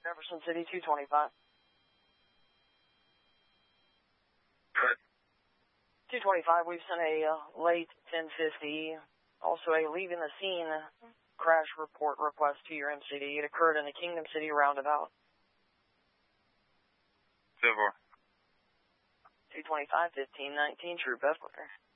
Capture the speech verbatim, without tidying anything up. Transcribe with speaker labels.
Speaker 1: Jefferson City, two twenty-five. two twenty-five, we've sent a uh, late ten fifty, also a leaving the scene crash report request to your M C D. It occurred in the Kingdom City roundabout.
Speaker 2: Civil.
Speaker 1: two twenty-five, fifteen nineteen, True Bethlehem.